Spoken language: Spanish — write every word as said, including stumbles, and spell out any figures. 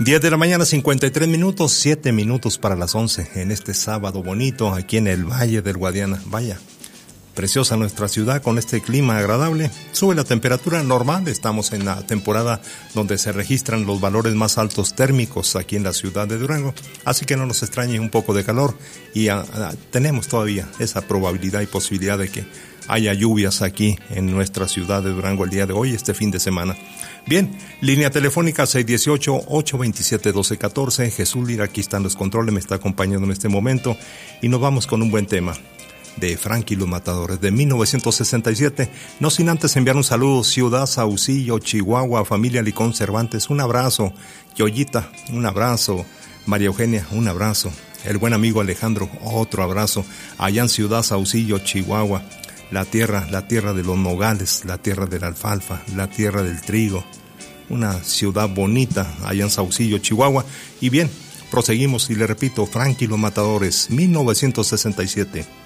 diez de la mañana, cincuenta y tres minutos, siete minutos para las once, en este sábado bonito, aquí en el Valle del Guadiana. Vaya, preciosa nuestra ciudad con este clima agradable. Sube la temperatura normal, estamos en la temporada donde se registran los valores más altos térmicos aquí en la ciudad de Durango, así que no nos extrañe un poco de calor y a, a, tenemos todavía esa probabilidad y posibilidad de que haya lluvias aquí en nuestra ciudad de Durango el día de hoy, este fin de semana. Bien, línea telefónica seis uno ocho, ocho dos siete, uno dos uno cuatro. Jesús Lira, aquí están los controles, me está acompañando en este momento y nos vamos con un buen tema de Frankie y los Matadores de mil novecientos sesenta y siete. No sin antes enviar un saludo, Ciudad Saucillo, Chihuahua, familia Licón Cervantes, un abrazo. Yoyita, un abrazo. María Eugenia, un abrazo. El buen amigo Alejandro, otro abrazo. Allá en Ciudad Saucillo, Chihuahua. La tierra, la tierra de los nogales, la tierra de la alfalfa, la tierra del trigo. Una ciudad bonita allá en Saucillo, Chihuahua. Y bien, proseguimos y le repito, Frankie y los Matadores, mil novecientos sesenta y siete.